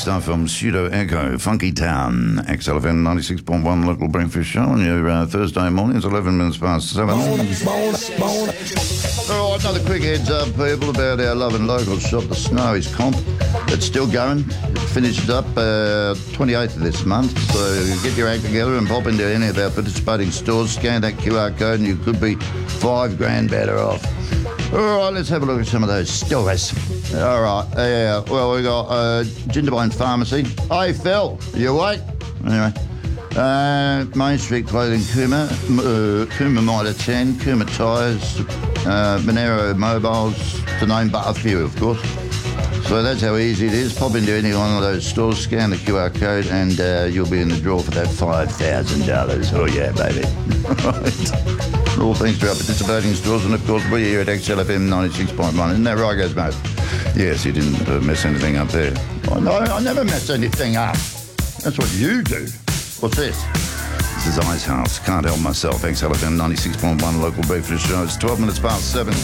stuff from Pseudo Echo, Funky Town, XLFM 96.1 local breakfast show on your Thursday mornings, 11 minutes past 7. All right, another quick heads up, people, about our love and local shop, the Snowy's Comp. It's still going. It finishes up 28th of this month, so get your act together and pop into any of our participating stores, scan that QR code, and you could be $5,000 better off. All right, let's have a look at some of those stores. All right, well, we got Jindabyne Pharmacy. Hey, Phil, you awake? Anyway, Main Street Clothing, Cooma, Cooma Mitre 10, Cooma Tyres, Monero Mobiles, to name but a few, of course. So that's how easy it is. Pop into any one of those stores, scan the QR code, and you'll be in the draw for that $5,000. Oh, yeah, baby. Right. All thanks to our participating stores, and of course we're here at XLFM 96.1. Isn't that right, Gizmo? Yes, you didn't mess anything up there. Oh, no, I never mess anything up. That's what you do. What's this? This is Ice House. Can't help myself. XLFM 96.1 local breakfast show. It's 12 minutes past 7.